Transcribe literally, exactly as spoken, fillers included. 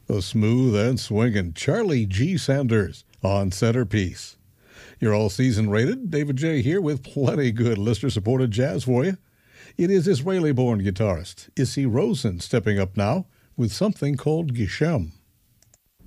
The smooth and swinging Charlie G. Sanders on centerpiece. Your all-season rated David J. here with plenty good listener-supported jazz for you. It is Israeli-born guitarist Issi Rosen stepping up now with something called Geshem.